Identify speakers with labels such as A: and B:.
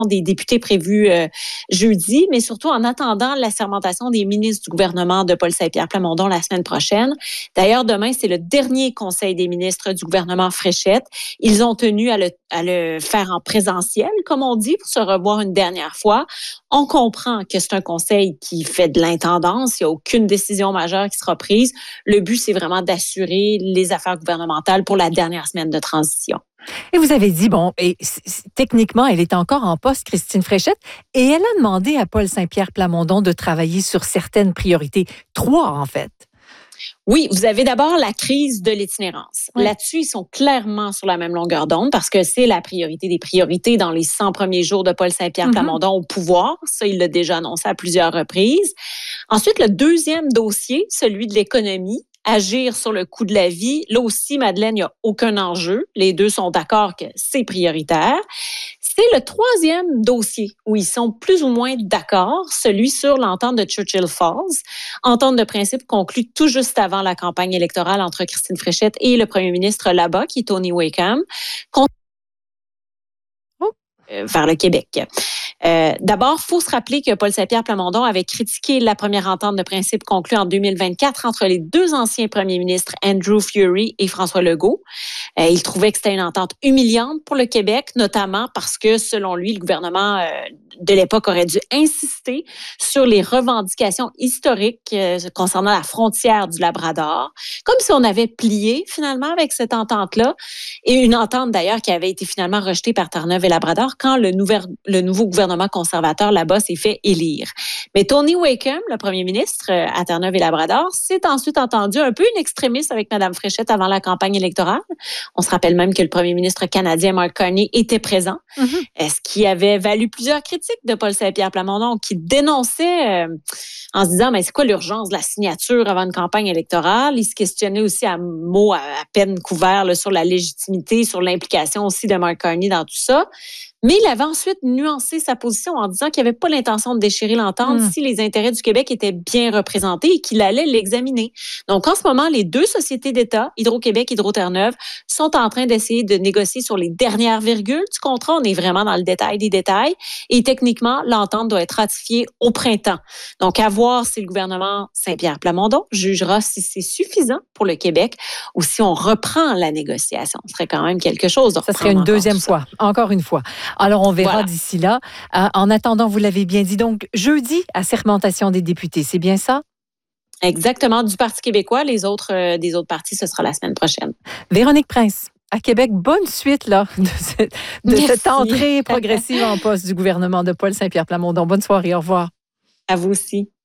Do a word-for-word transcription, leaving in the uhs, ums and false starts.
A: des députés prévus euh, jeudi, mais surtout en attendant l'assermentation des ministres du gouvernement de Paul Saint-Pierre Plamondon la semaine prochaine. D'ailleurs, demain, c'est le dernier conseil des ministres du gouvernement Fréchette. Ils ont tenu à le, à le faire en présentiel, comme on dit, pour se revoir une dernière fois. On comprend que c'est un conseil qui fait de l'intendance. Il n'y a aucune décision majeure qui sera prise. Le but, c'est vraiment d'assurer les affaires gouvernementales pour la dernière semaine de transition.
B: Et vous avez dit, bon, et techniquement, elle est encore en poste, Christine Fréchette, et elle a demandé à Paul Saint-Pierre Plamondon de travailler sur certaines priorités. Trois, en fait.
A: Oui, vous avez d'abord la crise de l'itinérance. Oui. Là-dessus, ils sont clairement sur la même longueur d'onde parce que c'est la priorité des priorités dans les cent premiers jours de Paul Saint-Pierre mm-hmm. Plamondon au pouvoir. Ça, il l'a déjà annoncé à plusieurs reprises. Ensuite, le deuxième dossier, celui de l'économie. Agir sur le coût de la vie. Là aussi, Madeleine, il n'y a aucun enjeu. Les deux sont d'accord que c'est prioritaire. C'est le troisième dossier où ils sont plus ou moins d'accord, celui sur l'entente de Churchill Falls, entente de principe conclue tout juste avant la campagne électorale entre Christine Fréchette et le premier ministre là-bas, qui est Tony Wakeham, contre vers le Québec. Euh, d'abord, il faut se rappeler que Paul Saint-Pierre Plamondon avait critiqué la première entente de principe conclue en deux mille vingt-quatre entre les deux anciens premiers ministres Andrew Furey et François Legault. Euh, il trouvait que c'était une entente humiliante pour le Québec, notamment parce que, selon lui, le gouvernement euh, de l'époque aurait dû insister sur les revendications historiques euh, concernant la frontière du Labrador, comme si on avait plié finalement avec cette entente-là, et une entente d'ailleurs qui avait été finalement rejetée par Terre-Neuve et Labrador quand le, nouvel, le nouveau gouvernement conservateur là-bas s'est fait élire. Mais Tony Wakeham, le premier ministre à Terre-Neuve et Labrador, s'est ensuite entendu un peu une extrémiste avec Mme Fréchette avant la campagne électorale. On se rappelle même que le premier ministre canadien Mark Carney était présent, mm-hmm. ce qui avait valu plusieurs critiques de Paul Saint-Pierre Plamondon qui dénonçait euh, en se disant mais c'est quoi l'urgence de la signature avant une campagne électorale? Il se questionnait aussi à mots à, à peine couverts là, sur la légitimité, sur l'implication aussi de Mark Carney dans tout ça. Mais il avait ensuite nuancé sa position en disant qu'il n'avait pas l'intention de déchirer l'entente mmh. si les intérêts du Québec étaient bien représentés et qu'il allait l'examiner. Donc, en ce moment, les deux sociétés d'État, Hydro-Québec et Hydro-Terre-Neuve, sont en train d'essayer de négocier sur les dernières virgules du contrat. On est vraiment dans le détail des détails. Et techniquement, l'entente doit être ratifiée au printemps. Donc, à voir si le gouvernement Saint-Pierre Plamondon jugera si c'est suffisant pour le Québec ou si on reprend la négociation. Ce serait quand même quelque chose.
B: Ça serait une deuxième fois, encore une fois. Alors, on verra voilà. d'ici là. Euh, en attendant, vous l'avez bien dit, donc, jeudi, assermentation des députés, c'est bien ça?
A: Exactement, du Parti québécois. Les autres, euh, des autres partis, ce sera la semaine prochaine.
B: Véronique Prince, à Québec, bonne suite là, de, cette, de cette entrée progressive en poste du gouvernement de Paul Saint-Pierre Plamondon. Bonne soirée, au revoir.
A: À vous aussi.